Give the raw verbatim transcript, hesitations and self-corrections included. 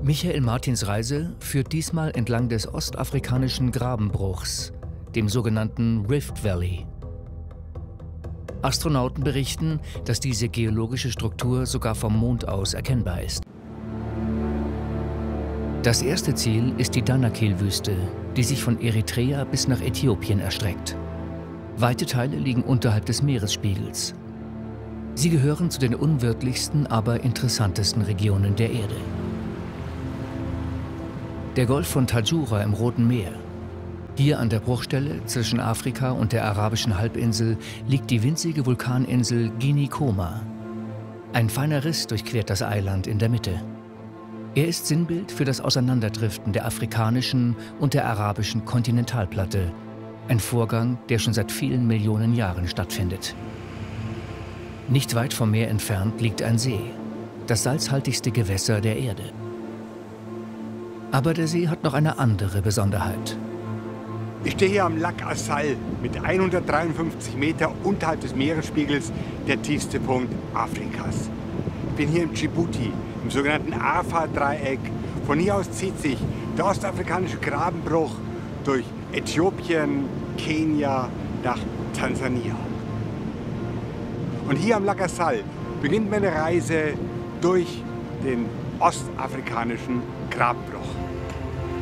Michael Martins Reise führt diesmal entlang des ostafrikanischen Grabenbruchs, dem sogenannten Rift Valley. Astronauten berichten, dass diese geologische Struktur sogar vom Mond aus erkennbar ist. Das erste Ziel ist die Danakil-Wüste, die sich von Eritrea bis nach Äthiopien erstreckt. Weite Teile liegen unterhalb des Meeresspiegels. Sie gehören zu den unwirtlichsten, aber interessantesten Regionen der Erde. Der Golf von Tadjoura im Roten Meer. Hier an der Bruchstelle zwischen Afrika und der arabischen Halbinsel liegt die winzige Vulkaninsel Guinea-Koma. Ein feiner Riss durchquert das Eiland in der Mitte. Er ist Sinnbild für das Auseinanderdriften der afrikanischen und der arabischen Kontinentalplatte. Ein Vorgang, der schon seit vielen Millionen Jahren stattfindet. Nicht weit vom Meer entfernt liegt ein See, das salzhaltigste Gewässer der Erde. Aber der See hat noch eine andere Besonderheit. Ich stehe hier am Lac Assal mit hundertdreiundfünfzig Meter unterhalb des Meeresspiegels, der tiefste Punkt Afrikas. Ich bin hier in Djibouti, im sogenannten Afar-Dreieck. Von hier aus zieht sich der ostafrikanische Grabenbruch durch Äthiopien, Kenia nach Tansania. Und hier am Lac Assal beginnt meine Reise durch den ostafrikanischen Grabenbruch.